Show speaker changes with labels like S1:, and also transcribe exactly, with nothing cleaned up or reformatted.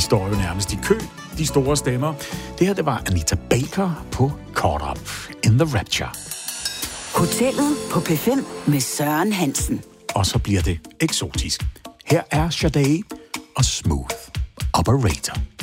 S1: står jo nærmest i kø, de store stemmer. Det her, det var Anita Baker på Caught Up in the Rapture.
S2: Hotellet på P fem med Søren Hansen.
S1: Og så bliver det eksotisk. Her er Sade og Smooth Operator.